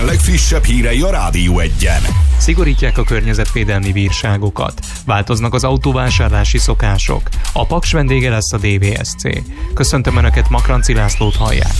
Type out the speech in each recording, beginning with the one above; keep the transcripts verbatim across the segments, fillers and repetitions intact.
Debrecen legfrissebb hírei a Rádió Egyen. Szigorítják a környezetvédelmi bírságokat. Változnak az autóvásárlási szokások. A Paks vendége lesz a dé vé es cé. Köszöntöm Önöket, Makranci Lászlót hallják.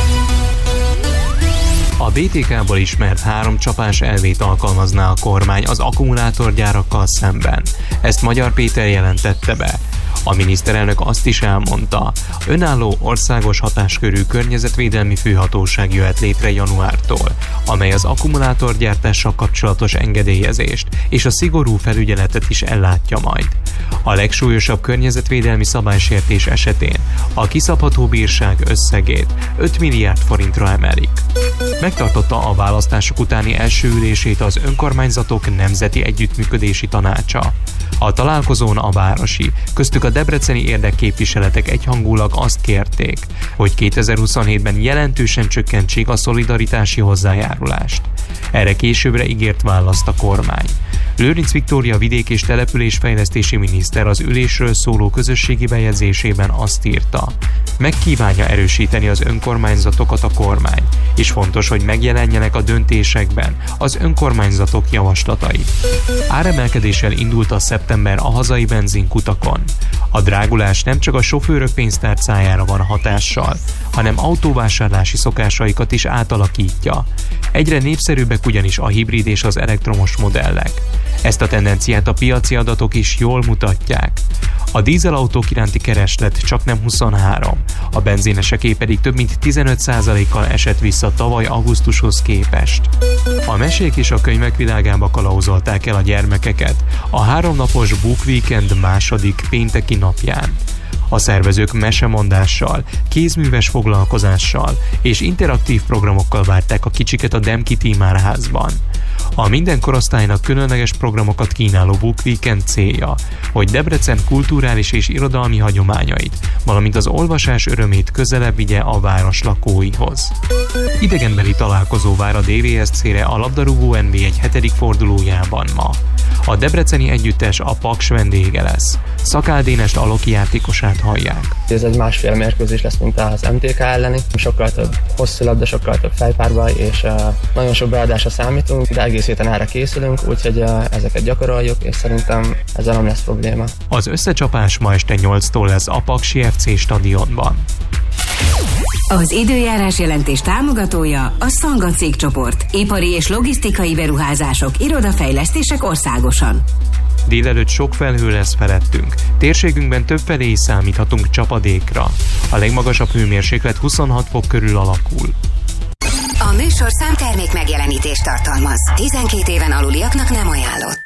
A bé té ká-ból ismert három csapás elvét alkalmazná a kormány az akkumulátorgyárakkal szemben. Ezt Magyar Péter jelentette be. A miniszterelnök azt is elmondta, önálló országos hatáskörű környezetvédelmi főhatóság jöhet létre januártól, amely az akkumulátorgyártással kapcsolatos engedélyezést és a szigorú felügyeletet is ellátja majd. A legsúlyosabb környezetvédelmi szabálysértés esetén a kiszabható bírság összegét öt milliárd forintra emelik. Megtartotta a választások utáni első ülését az Önkormányzatok Nemzeti Együttműködési Tanácsa. A találkozón a városi, köztük a debreceni érdekképviseletek egyhangulag azt kérték, hogy kétezer-huszonhétben jelentősen csökkentsék a szolidaritási hozzájárulást. Erre későbbre ígért választ a kormány. Lőrinc Viktória vidék- és településfejlesztési miniszter az ülésről szóló közösségi bejegyzésében azt írta, megkívánja erősíteni az önkormányzatokat a kormány, és fontos, hogy megjelenjenek a döntésekben az önkormányzatok javaslatai. Áremelkedéssel indult a szeptember a hazai benzinkutakon. A drágulás nem csak a sofőrök pénztárcájára van hatással, hanem autóvásárlási szokásaikat is átalakítja. Egyre népszerűbbek ugyanis a hibrid és az elektromos modellek. Ezt a tendenciát a piaci adatok is jól mutatják. A dízelautók iránti kereslet csak nem huszonhárom, a benzineseké pedig több mint tizenöt százalékkal esett vissza tavaly augusztushoz képest. A mesék és a könyvek világába kalauzolták el a gyermekeket a háromnapos Book Weekend második pénteki napján. A szervezők mesemondással, kézműves foglalkozással és interaktív programokkal várták a kicsiket a Demki Tímárházban. A minden korosztálynak különleges programokat kínáló Book Weekend célja, hogy Debrecen kulturális és irodalmi hagyományait, valamint az olvasás örömét közelebb vigye a város lakóihoz. Idegenbeli találkozó vár a dé vé es cére a labdarúgó en bé egy hetedik fordulójában ma. A debreceni együttes a Paks vendége lesz. Szakál Dénest Aloki játékosát hallják. Ez egy másfél mérkőzés lesz, mint az em té ká elleni. Sokkal több hosszú labda, sokkal több fejpárbaj, és uh, nagyon sok beadásra számítunk, de egész héten erre készülünk, úgyhogy uh, ezeket gyakoroljuk, és szerintem ezzel nem lesz probléma. Az összecsapás ma este nyolctól lesz a Paksi ef cé stadionban. Az időjárás jelentés támogatója a Szanga cégcsoport. Ipari és logisztikai beruházások, irodafejlesztések országosan. Délelőtt sok felhő lesz felettünk. Térségünkben többfelé is számíthatunk csapadékra. A legmagasabb hőmérséklet huszonhat fok körül alakul. A műsor számtermék megjelenítést tartalmaz. tizenkét éven aluliaknak nem ajánlott.